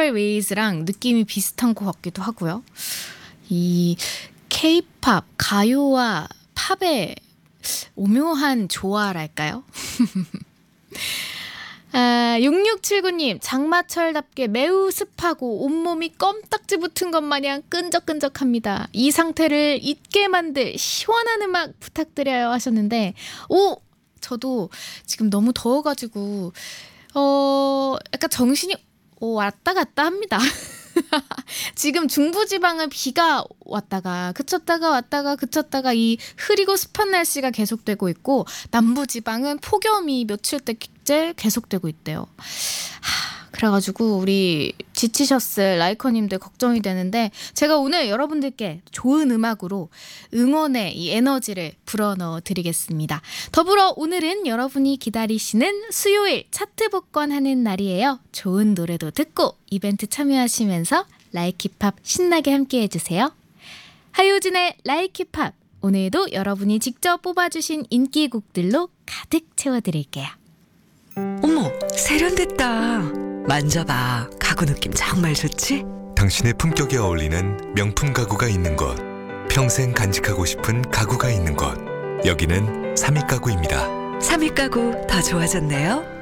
에이델웨이즈랑 느낌이 비슷한 것 같기도 하고요. 이 K-팝, 가요와 팝의 오묘한 조화랄까요? 6679님, 장마철답게 매우 습하고 온몸이 껌딱지 붙은 것 마냥 끈적끈적합니다. 이 상태를 잊게 만들 시원한 음악 부탁드려요 하셨는데, 저도 지금 너무 더워가지고 약간 정신이 왔다 갔다 합니다. 지금 중부지방은 비가 왔다가 그쳤다가 이 흐리고 습한 날씨가 계속되고 있고, 남부지방은 폭염이 며칠째 계속되고 있대요. 그래가지고 우리 지치셨을 라이커님들 걱정이 되는데, 제가 오늘 여러분들께 좋은 음악으로 응원의 이 에너지를 불어넣어 드리겠습니다. 더불어 오늘은 여러분이 기다리시는 수요일 차트 복권하는 날이에요. 좋은 노래도 듣고 이벤트 참여하시면서 라이키팝 신나게 함께 해주세요. 하효진의 라이키팝, 오늘도 여러분이 직접 뽑아주신 인기곡들로 가득 채워드릴게요. 어머, 세련됐다. 만져봐. 가구 느낌 정말 좋지? 당신의 품격에 어울리는 명품 가구가 있는 곳, 평생 간직하고 싶은 가구가 있는 곳, 여기는 삼익가구입니다. 삼익 가구 더 좋아졌네요.